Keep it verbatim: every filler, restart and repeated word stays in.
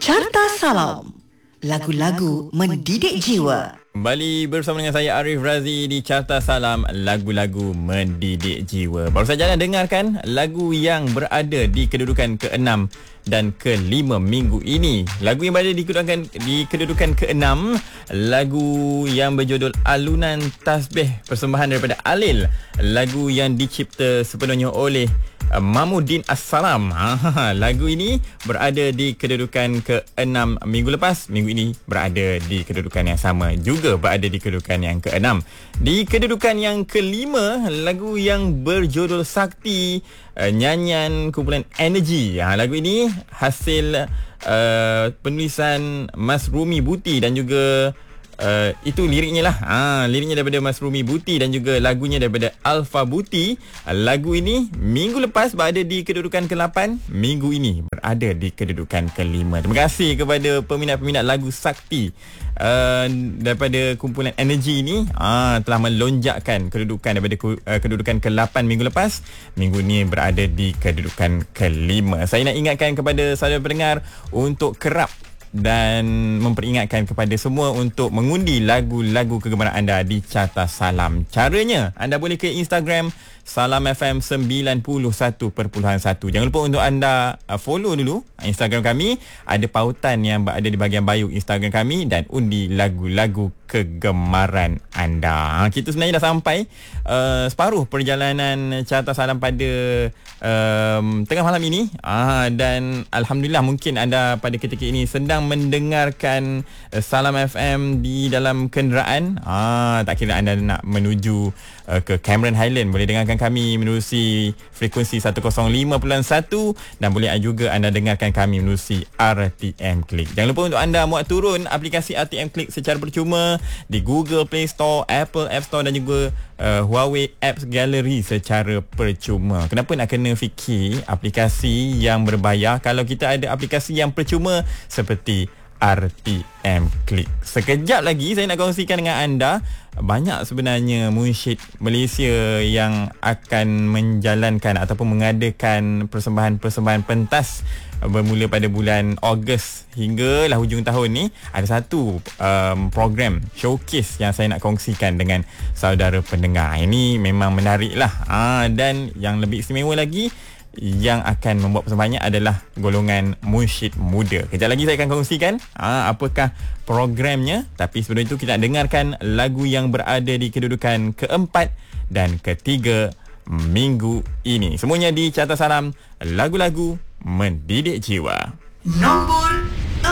Carta Salam. Lagu-lagu mendidik jiwa. Kembali bersama dengan saya Arif Razi di Carta Salam, lagu-lagu mendidik jiwa. Baru saja anda dengarkan lagu yang berada di kedudukan keenam dan kelima minggu ini. Lagu yang berada di kedudukan di kedudukan keenam, lagu yang berjudul Alunan Tasbih, persembahan daripada Alil. Lagu yang dicipta sepenuhnya oleh Mamuddin As-Salam. Ha, lagu ini berada di kedudukan keenam minggu lepas. Minggu ini berada di kedudukan yang sama, juga berada di kedudukan yang keenam. Di kedudukan yang kelima, lagu yang berjudul Sakti, uh, nyanyian kumpulan Energy. Ha, lagu ini hasil uh, penulisan Mas Rumi Buti dan juga Uh, itu liriknya lah. Ha, liriknya daripada Mas Rumi Buti dan juga lagunya daripada Alfa Buti. Uh, lagu ini minggu lepas berada di kedudukan ke lapan. Minggu ini berada di kedudukan kelima. Terima kasih kepada peminat-peminat lagu Sakti uh, daripada kumpulan Energy ini. Uh, telah melonjakkan kedudukan daripada uh, kedudukan ke lapan minggu lepas. Minggu ini berada di kedudukan kelima. Saya nak ingatkan kepada saudara pendengar untuk kerap dan memperingatkan kepada semua untuk mengundi lagu-lagu kegemaran anda di Carta Salam. Caranya, anda boleh ke Instagram Salam F M sembilan puluh satu perpuluhan satu. Jangan lupa untuk anda follow dulu Instagram kami. Ada pautan yang berada di bahagian bio Instagram kami dan undi lagu-lagu kegemaran anda. Kita sebenarnya dah sampai uh, separuh perjalanan Carta Salam pada um, tengah malam ini. Ah, dan Alhamdulillah mungkin anda pada ketika ini sedang mendengarkan uh, Salam F M di dalam kenderaan. Ah, tak kira anda nak menuju uh, ke Cameron Highland, boleh dengarkan kami menerusi frekuensi seratus lima perpuluhan satu dan boleh juga anda dengarkan kami menerusi R T M Click. Jangan lupa untuk anda muat turun aplikasi R T M Click secara percuma di Google Play Store, Apple App Store dan juga uh, Huawei Apps Gallery secara percuma. Kenapa nak kena fikir aplikasi yang berbayar kalau kita ada aplikasi yang percuma seperti R T M Click? Sekejap lagi saya nak kongsikan dengan anda, banyak sebenarnya munsyid Malaysia yang akan menjalankan ataupun mengadakan persembahan-persembahan pentas bermula pada bulan Ogos hinggalah hujung tahun ni. Ada satu um, program showcase yang saya nak kongsikan dengan saudara pendengar. Ini memang menarik lah. Ha, dan yang lebih istimewa lagi, yang akan membuat persembahannya adalah golongan munsyid muda. Kejap lagi saya akan kongsikan ha, apakah programnya. Tapi sebelum itu kita nak dengarkan lagu yang berada di kedudukan keempat dan ketiga minggu ini. Semuanya di Carta Salam, lagu-lagu mendidik jiwa. Nombor